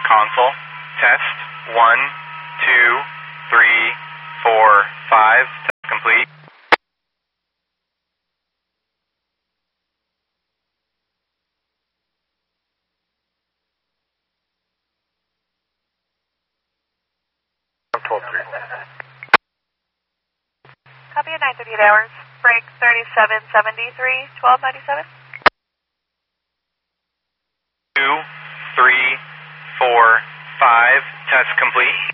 console. Test 1, 2, 3, 4, 5. Test complete. Copy at 9:38 hours. Break 3773, 1297. 2, 3, 4, 5. Test complete.